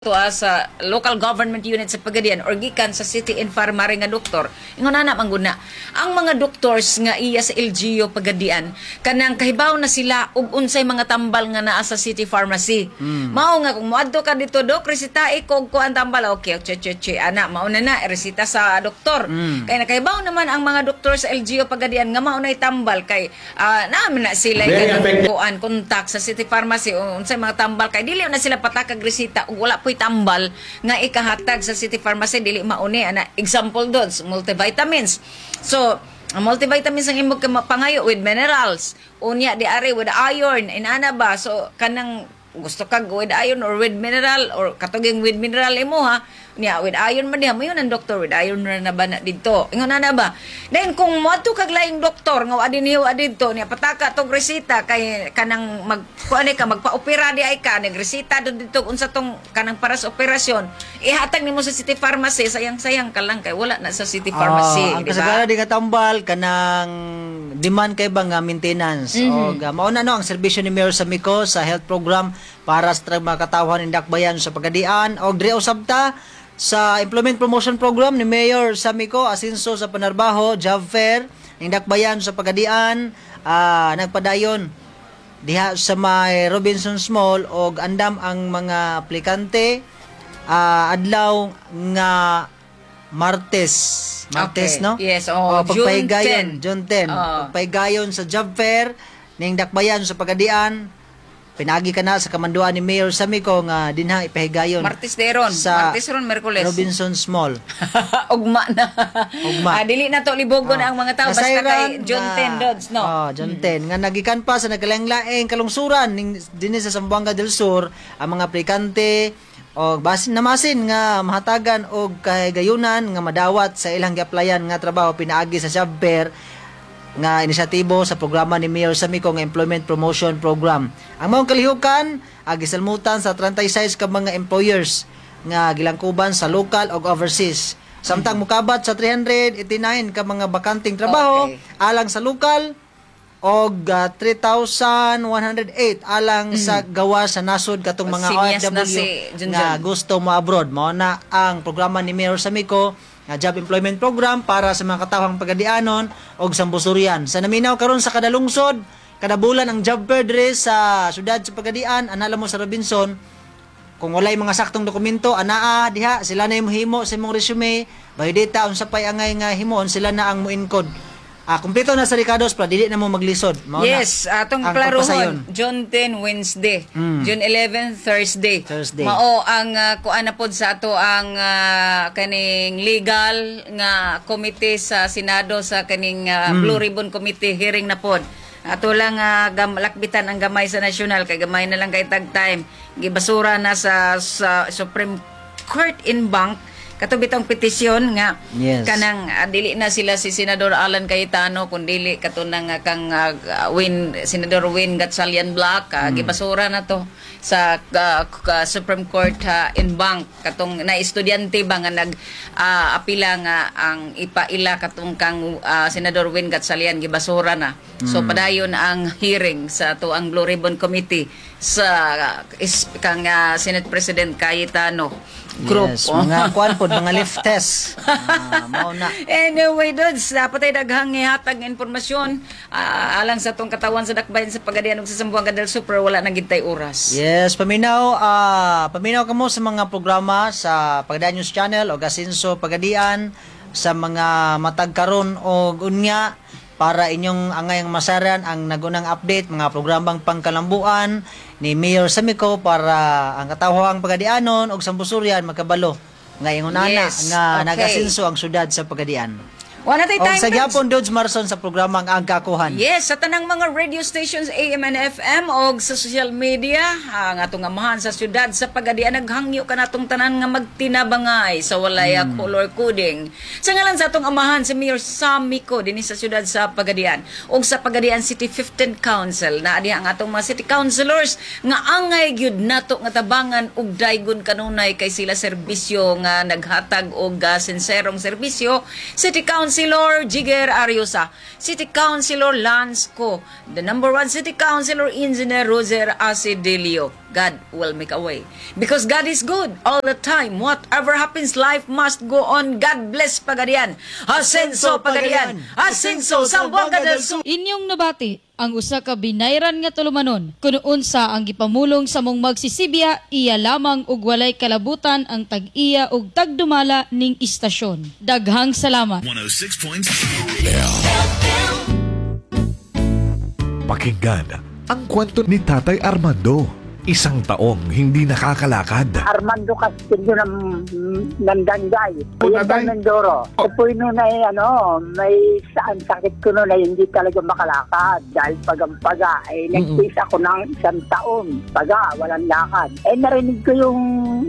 sa local government unit sa Pagadian or gikan sa city infirmary nga doktor ingon na mangguna ang mga doctors nga iya sa LGU Pagadian kanang kahibaw na sila ug unsay mga tambal nga naa sa city pharmacy mao nga kung moadto ka dito dok resita ko kuan tambal okay che ana mao na resita sa doktor kay nakahibaw naman ang mga doktor sa LGU Pagadian nga mao nay tambal kay naaman na sila kuan kontak sa city pharmacy unsay mga tambal kay dili na sila patakag resita ug wala tambal nga ikahatag sa city pharmacy dili mauni ana example dods multivitamins so ang multivitamins ang imong pangayo with minerals unya di ari with iron inana ba so kanang gusto kag with iron or with mineral or katuging with mineral imo ha niya with iron man diha mo yun ang doktor with iron na ba na dito ingon na ba then kung moadto kag laing doktor nga adin hiyo adito niya pataka tong resita kay kanang kuan ka magpa-opera di ay ka nagresita dito unsa tong kanang para sa operasyon ihatag nimo sa city pharmacy sayang ka lang kay wala na sa city pharmacy ang kasagaran di katambal kanang demand kay ba nga maintenance o mao na no ang serbisyo ni Mayor Samico sa health program para sa mga katawhan ng dakbayan sa Pagadian og diri usab ta sa Employment Promotion Program ni Mayor Samico asinso sa panarbaho job fair ng dakbayan sa Pagadian nagpadayon diha sa may Robinsons Mall og andam ang mga aplikante adlaw nga Martes okay. No? Yes, June 10. Pagpaygayon sa job fair ning dakbayan sa Pagadian. Pinagi ka na sa kamanduan ni Mayor Samico nga dinha ipahigayon. Martes deron, Martes ron Miyerkules. Robinsons Mall. Ugma na. Dili na to libogon ang mga tao basta kay June 10 dods, no. June 10 nga nagikan pa sa naglaing-laing kalungsuran ning dinhi sa Zamboanga del Sur ang mga aplikante o basin namasin nga mahatagan og kahigayunan nga madawat sa ilang gi-applyan nga trabaho pinaagi sa job fair nga inisyatibo sa programa ni Mayor Samico nga Employment Promotion Program. Ang maong kalihukan gisalmutan sa 36 ka mga employers nga gilangkuban sa local ug overseas. Samtang mukabat sa 389 ka mga bakanting trabaho alang sa lokal og 3,108 alang sa gawa sa nasod katong mga OFW nga gusto mo abroad. Mao na ang programa ni Mayor Samico nga job employment program para sa mga katawhang Pagadianon og Sambusurian. Sa naminaw karon sa kada lungsod, kada bulan ang job fair diri sa syudad sa Pagadian, anala mo sa Robinson. Kung walay mga saktong dokumento, anaa diha sila na himo sa imong resume, biodata unsa pay angay nga himoon sila na ang mo-encode. Kumpleto na sa Ricardo's para dili na mo maglisod. Yes, atong klarohon June 10 Wednesday, June 11 Thursday. Mao ang kuan na pod sa ato ang kaning legal nga committee sa Senado sa kaning Blue Ribbon Committee hearing na pod. Ato lang lakbitan ang gamay sa national kay gamay na lang kay tag time. Gibasura na sa Supreme Court in bank katubitang petisyon nga kanang dili na sila si Senador Alan Cayetano kun dili katunang kang Senador Win Gatchalian Black gibasura na to sa Supreme Court in bank katong na estudyante ba nga nag apila nga ang ipaila katong kang Senador Win Gatchalian gibasura na so padayon ang hearing sa to ang Blue Ribbon Committee sa kang Senate President Cayetano group. Yes, mga kuan pod mga leftist. Mao na. Anyway, dudes, dapat ay daghang ihatag nga impormasyon alang sa tong katawan sa dakbayan sa Pagadian ug sa Zamboanga del Sur wala nang gintay oras. Yes, paminaw kamo sa mga programa sa Pagadian News Channel o Asinso Pagadian sa mga matag karon og unya para inyong angayang masaran ang nagunang update mga programang pangkalambuan ni Mayor Samico para ang katawhang Pagadianon og Sambusurian magkabalo nga ingon ana nga nagasinso ang syudad sa Pagadian. One at a time. Sa gyapon Dodge Marson sa programang ang kakuhan. Yes, sa tanang mga radio stations AM and FM og sa social media, ang atong amahan sa syudad sa Pagadian naghangyo kanatong tanan nga magtinabangay sa walaya color coding. Sa ngalan sa atong amahan si Mayor Samico dinhi sa syudad sa Pagadian og sa Pagadian City 15th Council na diha ang atong mga city councilors nga angay gyud nato nga tabangan og daygon kanunay kay sila serbisyo nga naghatag og sinserong serbisyo. City Council Councilor Jiger Ariosa, City Councilor Lance Co, the number 1 City Councilor Engineer Roger Acidelio. God will make a way. Because God is good all the time. Whatever happens, life must go on. God bless Pagadian. Asenso Pagadian. Asenso Zamboanga del Sur. Inyong nabati ang usa ka binayran nga tulumanon kuno unsa ang gipamulong sa mong magsisibya iya lamang og walay kalabutan ang tag-iya og tagdumala ning istasyon. Daghang salamat. 106.7 Pakinggan ang kwento ni Tatay Armando. Isang taong hindi nakakalakad. Armando Castillo ng Danggay. O, Yan Tatay? ng Mindoro. Oh. Ito noon ay may saan sakit ko noon ay hindi talaga makalakad. Dahil paga ay nagtis ako ng 1 taon. Paga, walang lakad. Narinig ko yung